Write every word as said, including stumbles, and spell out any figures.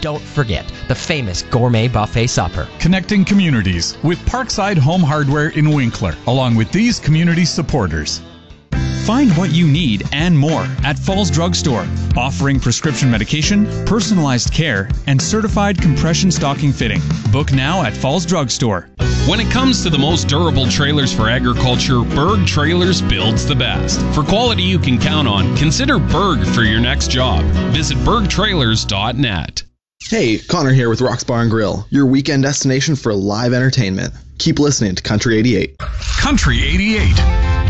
don't forget the famous gourmet buffet supper. Connecting communities with Parkside Home Hardware in Winkler, along with these community supporters. Find what you need and more at Falls Drug Store, offering prescription medication, personalized care, and certified compression stocking fitting. Book now at Falls Drug Store. When it comes to the most durable trailers for agriculture, Berg Trailers builds the best. For quality you can count on, consider Berg for your next job. Visit berg trailers dot net. Hey, Connor here with Rock's Bar and Grill, your weekend destination for live entertainment. Keep listening to Country eighty-eight. Country eighty-eight.